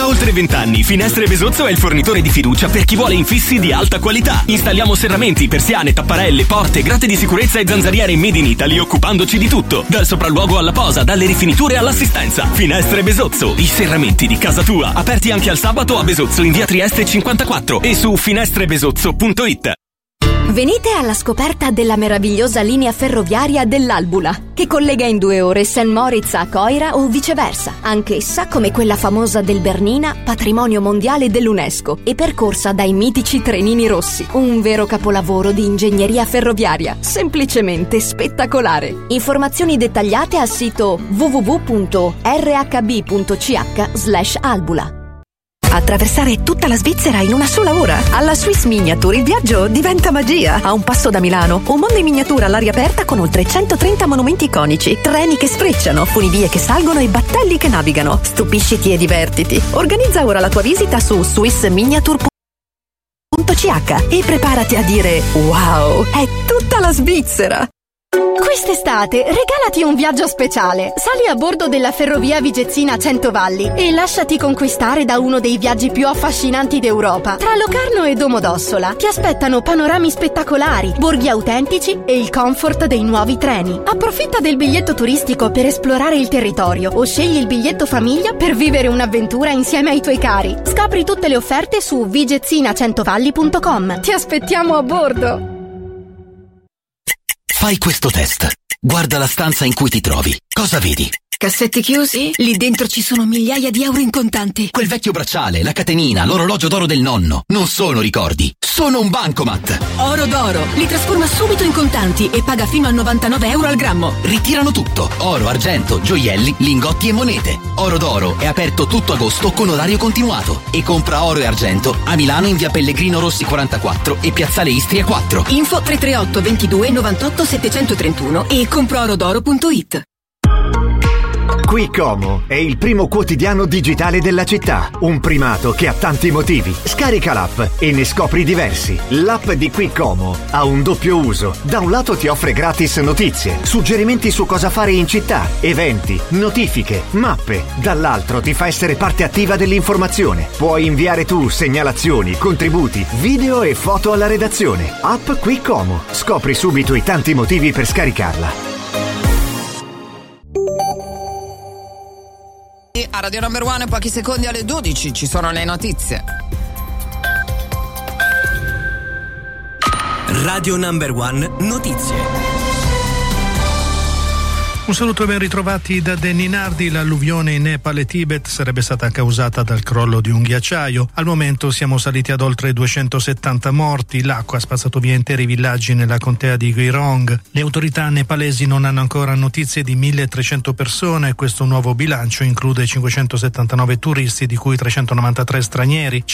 Da oltre 20 anni Finestre Besozzo è il fornitore di fiducia per chi vuole infissi di alta qualità. Installiamo serramenti, persiane, tapparelle, porte, grate di sicurezza e zanzariere made in Italy, occupandoci di tutto, dal sopralluogo alla posa, dalle rifiniture all'assistenza. Finestre Besozzo, i serramenti di casa tua. Aperti anche al sabato a Besozzo in via Trieste 54 e su finestrebesozzo.it. Venite alla scoperta della meravigliosa linea ferroviaria dell'Albula, che collega in 2 ore St. Moritz a Coira o viceversa, anch'essa come quella famosa del Bernina, patrimonio mondiale dell'UNESCO e percorsa dai mitici trenini rossi. Un vero capolavoro di ingegneria ferroviaria, semplicemente spettacolare. Informazioni dettagliate al sito www.rhb.ch/Albula. Attraversare tutta la Svizzera in una sola ora. Alla Swiss Miniature il viaggio diventa magia. A un passo da Milano, un mondo in miniatura all'aria aperta con oltre 130 monumenti iconici, treni che sfrecciano, funivie che salgono e battelli che navigano. Stupisciti e divertiti. Organizza ora la tua visita su swissminiature.ch e preparati a dire wow, è tutta la Svizzera. Quest'estate regalati un viaggio speciale. Sali a bordo della ferrovia Vigezzina Centovalli e lasciati conquistare da uno dei viaggi più affascinanti d'Europa. Tra Locarno e Domodossola ti aspettano panorami spettacolari, borghi autentici e il comfort dei nuovi treni. Approfitta del biglietto turistico per esplorare il territorio o scegli il biglietto famiglia per vivere un'avventura insieme ai tuoi cari. Scopri tutte le offerte su vigezzinacentovanli.com. Ti aspettiamo a bordo! Fai questo test. Guarda la stanza in cui ti trovi. Cosa vedi? Cassetti chiusi? Lì dentro ci sono migliaia di euro in contanti. Quel vecchio bracciale, la catenina, l'orologio d'oro del nonno. Non sono ricordi, sono un bancomat. Oro d'oro. Li trasforma subito in contanti e paga fino a 99 euro al grammo. Ritirano tutto. Oro, argento, gioielli, lingotti e monete. Oro d'oro è aperto tutto agosto con orario continuato. E compra oro e argento a Milano in via Pellegrino Rossi 44 e piazzale Istria 4. Info 338 22 98 731 e comproorodoro.it. Qui Como è il primo quotidiano digitale della città, un primato che ha tanti motivi. Scarica l'app e ne scopri diversi. L'app di Qui Como ha un doppio uso. Da un lato ti offre gratis notizie, suggerimenti su cosa fare in città, eventi, notifiche, mappe. Dall'altro ti fa essere parte attiva dell'informazione. Puoi inviare tu segnalazioni, contributi, video e foto alla redazione. App Qui Como. Scopri subito i tanti motivi per scaricarla. A Radio Number One, pochi secondi alle 12 ci sono le notizie. Radio Number One notizie. Un saluto e ben ritrovati da Danny Nardi. L'alluvione in Nepal e Tibet sarebbe stata causata dal crollo di un ghiacciaio. Al momento siamo saliti ad oltre 270 morti. L'acqua ha spazzato via interi villaggi nella contea di Geirong. Le autorità nepalesi non hanno ancora notizie di 1.300 persone. Questo nuovo bilancio include 579 turisti, di cui 393 stranieri.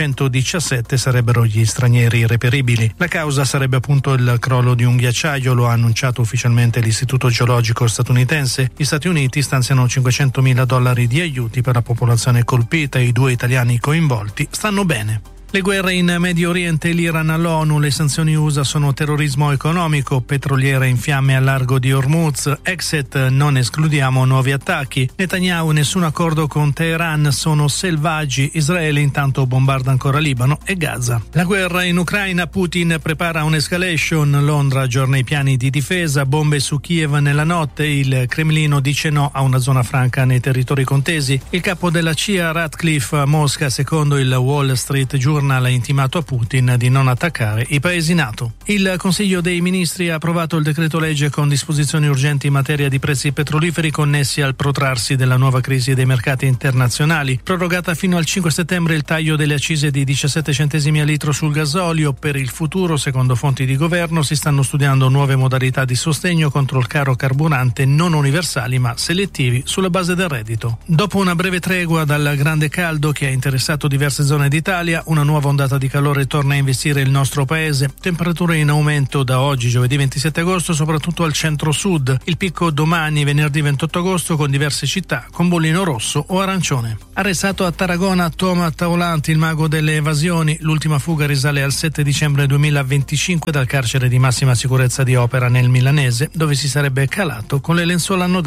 517 sarebbero gli stranieri reperibili. La causa sarebbe appunto il crollo di un ghiacciaio, lo ha annunciato ufficialmente l'Istituto Geologico statunitense. Gli Stati Uniti stanziano $500.000 di aiuti per la popolazione colpita. I 2 italiani coinvolti stanno bene. Le guerre in Medio Oriente, l'Iran all'ONU, le sanzioni USA sono terrorismo economico, petroliera in fiamme al largo di Hormuz, exit non escludiamo nuovi attacchi, Netanyahu nessun accordo con Teheran, sono selvaggi, Israele intanto bombarda ancora Libano e Gaza. La guerra in Ucraina, Putin prepara un'escalation, Londra aggiorna i piani di difesa, bombe su Kiev nella notte, il Cremlino dice no a una zona franca nei territori contesi, il capo della CIA Ratcliffe a Mosca, secondo il Wall Street Journal, ha intimato a Putin di non attaccare i paesi NATO. Il Consiglio dei Ministri ha approvato il decreto legge con disposizioni urgenti in materia di prezzi petroliferi connessi al protrarsi della nuova crisi dei mercati internazionali. Prorogata fino al 5 settembre il taglio delle accise di 17 centesimi a litro sul gasolio. Per il futuro, secondo fonti di governo, si stanno studiando nuove modalità di sostegno contro il caro carburante, non universali ma selettivi sulla base del reddito. Dopo una breve tregua dal grande caldo che ha interessato diverse zone d'Italia, una nuova ondata di calore torna a investire il nostro paese. Temperature in aumento da oggi, giovedì 27 agosto, soprattutto al centro-sud. Il picco domani, venerdì 28 agosto, con diverse città con bollino rosso o arancione. Arrestato a Tarragona Thomas Taulant, il mago delle evasioni. L'ultima fuga risale al 7 dicembre 2025 dal carcere di massima sicurezza di Opera nel Milanese, dove si sarebbe calato con le lenzuola annodate.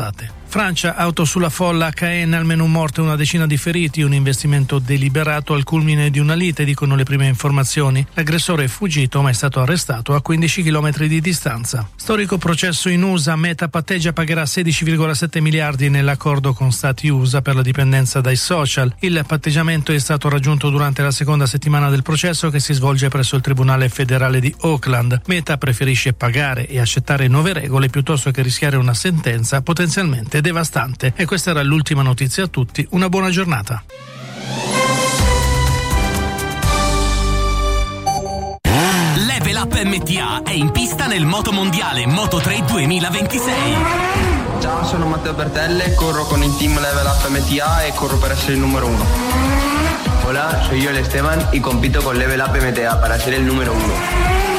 Francia, auto sulla folla a Caen, almeno un morto e una decina di feriti, un investimento deliberato al culmine di una lite, dicono le prime informazioni. L'aggressore è fuggito ma è stato arrestato a 15 km di distanza. Storico processo in USA, Meta patteggia, pagherà 16,7 miliardi nell'accordo con Stati USA per la dipendenza dai social. Il patteggiamento è stato raggiunto durante la seconda settimana del processo che si svolge presso il Tribunale federale di Oakland. Meta preferisce pagare e accettare nuove regole piuttosto che rischiare una sentenza potenzialmente devastante. E questa era l'ultima notizia a tutti. Una buona giornata. Level Up MTA è in pista nel Motomondiale Moto3 2026. Ciao, sono Matteo Bertelle, corro con il team Level Up MTA e corro per essere il numero 1. Hola, soy yo el Esteban y compito con Level Up MTA para ser el número 1.